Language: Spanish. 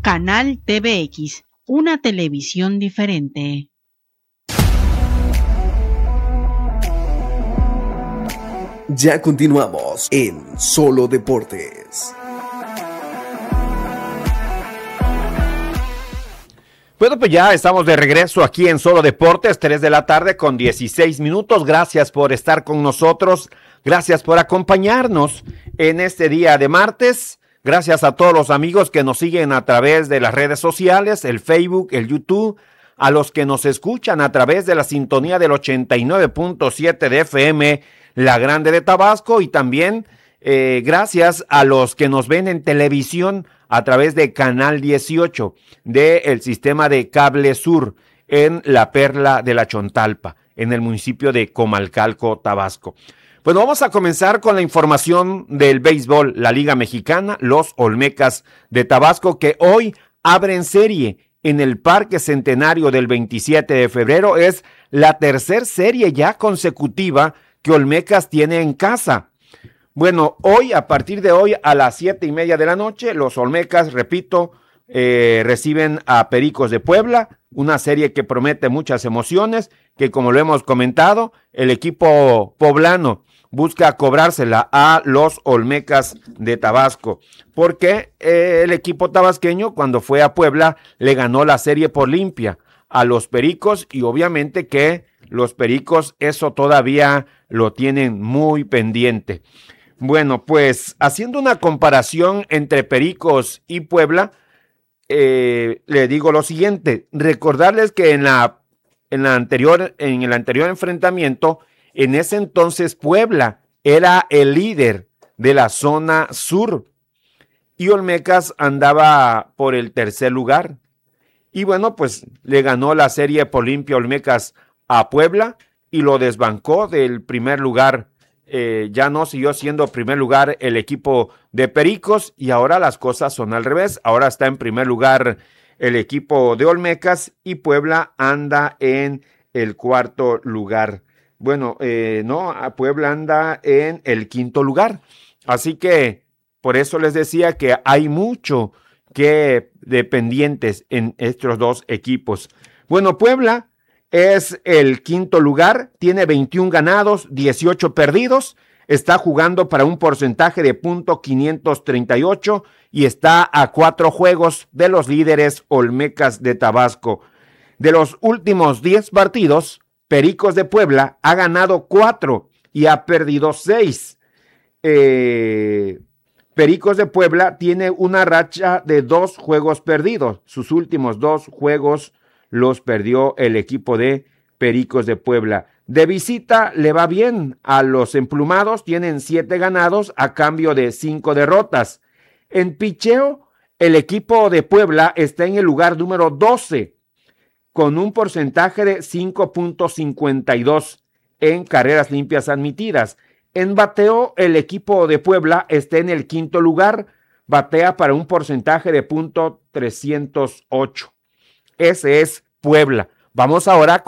Canal TVX, una televisión diferente. Ya continuamos en Solo Deportes. Bueno, pues ya estamos de regreso aquí en Solo Deportes, 3 de la tarde con 16 minutos. Gracias por estar con nosotros, gracias por acompañarnos en este día de martes. Gracias a todos los amigos que nos siguen a través de las redes sociales, el Facebook, el YouTube, a los que nos escuchan a través de la sintonía del 89.7 de FM, La Grande de Tabasco, y también gracias a los que nos ven en televisión a través de Canal 18 del sistema de Cable Sur en la Perla de la Chontalpa, en el municipio de Comalcalco, Tabasco. Bueno, vamos a comenzar con la información del béisbol, la Liga Mexicana, los Olmecas de Tabasco, que hoy abren serie en el Parque Centenario del 27 de febrero. Es la tercera serie ya consecutiva que Olmecas tiene en casa. Bueno, hoy, a partir de hoy, a las 7:30 de la noche, los Olmecas, repito, reciben a Pericos de Puebla, una serie que promete muchas emociones, que como lo hemos comentado, el equipo poblano busca cobrársela a los Olmecas de Tabasco, porque el equipo tabasqueño, cuando fue a Puebla, le ganó la serie por limpia a los Pericos, y obviamente que los Pericos eso todavía lo tienen muy pendiente. Bueno, pues haciendo una comparación entre Pericos y Puebla, le digo lo siguiente: recordarles que en el anterior enfrentamiento, en ese entonces Puebla era el líder de la zona sur y Olmecas andaba por el tercer lugar. Y bueno, pues le ganó la serie por limpia Olmecas a Puebla y lo desbancó del primer lugar. Ya no siguió siendo primer lugar el equipo de Pericos, y ahora las cosas son al revés. Ahora está en primer lugar el equipo de Olmecas y Puebla anda en el cuarto lugar. Bueno, no, Puebla anda en el quinto lugar. Así que por eso les decía que hay mucho que de pendientes en estos dos equipos. Bueno, Puebla es el quinto lugar, tiene 21 ganados, 18 perdidos, está jugando para un porcentaje de .538 y está a 4 juegos de los líderes Olmecas de Tabasco. De los últimos 10 partidos, Pericos de Puebla ha ganado 4 y ha perdido 6. Pericos de Puebla tiene una racha de 2 juegos perdidos. Sus últimos 2 juegos los perdió el equipo de Pericos de Puebla. De visita le va bien a los emplumados, tienen 7 ganados a cambio de 5 derrotas. En picheo, el equipo de Puebla está en el lugar número 12, con un porcentaje de 5.52 en carreras limpias admitidas. En bateo, el equipo de Puebla está en el quinto lugar, batea para un porcentaje de .308. Ese es Puebla. Vamos ahora con